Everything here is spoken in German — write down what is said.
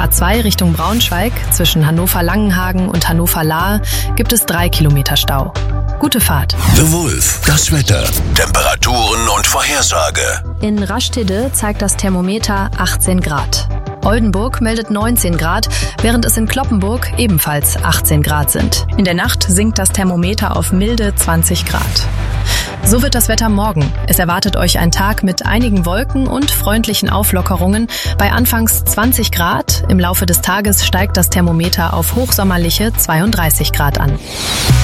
A2 Richtung Braunschweig zwischen Hannover-Langenhagen und Hannover-Lahr gibt es 3 Kilometer Stau. Gute Fahrt. The Wolf, das Wetter, Temperaturen und Vorhersage. In Rastede zeigt das Thermometer 18 Grad. Oldenburg meldet 19 Grad, während es in Cloppenburg ebenfalls 18 Grad sind. In der Nacht sinkt das Thermometer auf milde 20 Grad. So wird das Wetter morgen. Es erwartet euch ein Tag mit einigen Wolken und freundlichen Auflockerungen bei anfangs 20 Grad. Im Laufe des Tages steigt das Thermometer auf hochsommerliche 32 Grad an.